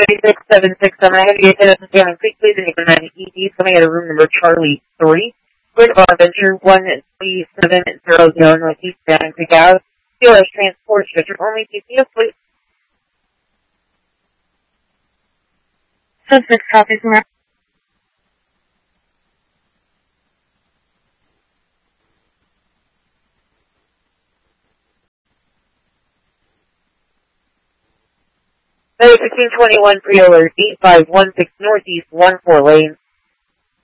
3676. I'm going to have you guys head up and quickly. The name of ED is coming out of room number Charlie 3. Grid of Venture 13700 Northeast Down Creek Ave. CLS transport schedule only GPS, please. 6 copies, ma'am. That is 1621 pre-alert 8516 Northeast 14 lanes.